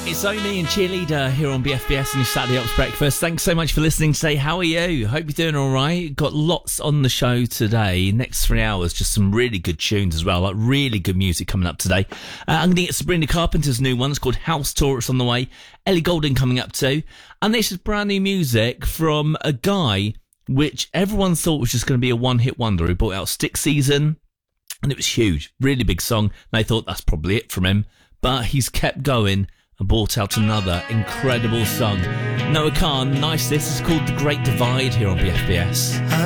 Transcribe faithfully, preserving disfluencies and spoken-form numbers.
It's Omi and Cheerleader here on B F B S and your Saturday Ops Breakfast. Thanks so much for listening today. How are you? Hope you're doing all right. Got lots on the show today. Next three hours, just some really good tunes as well. Like really good music coming up today. Uh, I'm going to get Sabrina Carpenter's new one. It's called House Tour. It's on the way. Ellie Goulding coming up too. And this is brand new music from a guy which everyone thought was just going to be a one-hit wonder. He brought out Stick Season and it was huge. Really big song. And they thought that's probably it from him. But he's kept going and brought out another incredible song. Noah Khan, nice. This is called The Great Divide here on B F B S.